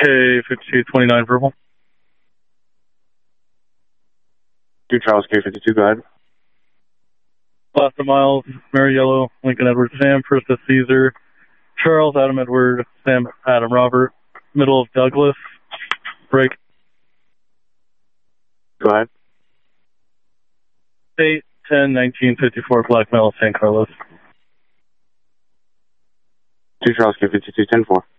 K5229 verbal. 2 Charles K52, go ahead. Boston Miles, Mary Yellow, Lincoln Edward, Sam, first of Caesar, Charles, Adam Edward, Sam, Adam Robert, middle of Douglas, break. Go ahead. 8-10-1954, Black Metal, San Carlos. 2 Charles K52, 10-4.